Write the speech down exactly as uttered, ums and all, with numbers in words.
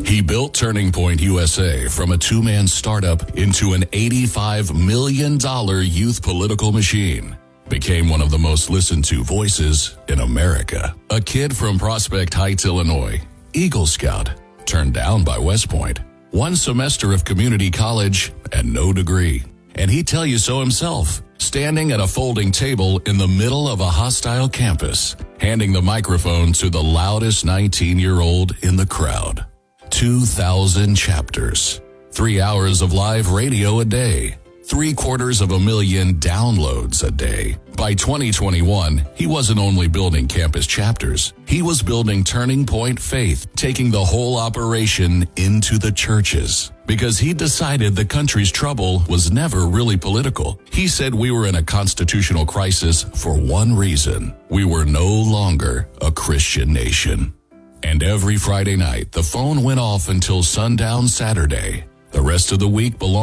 He built Turning Point U S A from a two-man startup into an eighty-five million dollars youth political machine. Became one of the most listened to voices in America. A kid from Prospect Heights, Illinois, Eagle Scout, turned down by West Point. One semester of community college and no degree. And he'd tell you so himself, standing at a folding table in the middle of a hostile campus, handing the microphone to the loudest nineteen-year-old in the crowd. two thousand chapters, three hours of live radio a day, three quarters of a million downloads a day. By twenty twenty-one, he wasn't only building campus chapters, he was building Turning Point Faith, taking the whole operation into the churches. Because he decided the country's trouble was never really political. He said we were in a constitutional crisis for one reason. We were no longer a Christian nation. And every Friday night, the phone went off until sundown Saturday. The rest of the week belonged